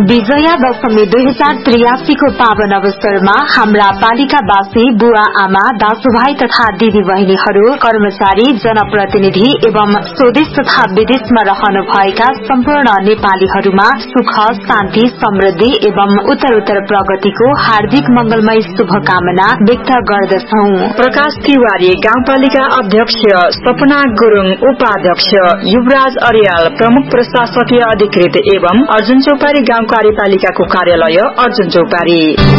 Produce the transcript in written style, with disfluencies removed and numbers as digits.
विजया दशमी 2083 को पावन अवसरमा हाम्रा पालिकावासी बुवा आमा दाजुभाइ तथा दिदी बहिनीहरू कर्मचारी जनप्रतिनिधि एवं स्वदेश तथा विदेशमा रहनुभएका सम्पूर्ण नेपालीहरूमा सुख शान्ति समृद्धि एवं उत्तरोत्तर प्रगतिको हार्दिक मंगलमय शुभकामना व्यक्त गर्दछौ। प्रकाश तिवारी गाउँपालिका अध्यक्ष, सपना गुरुङ उपाध्यक्ष, युवराज अर्याल प्रमुख प्रशासकीय अधिकृत एवं अर्जुन चौपारी गाउँ कार्यपालिकाको कार्यालय अर्जुन चौपारी।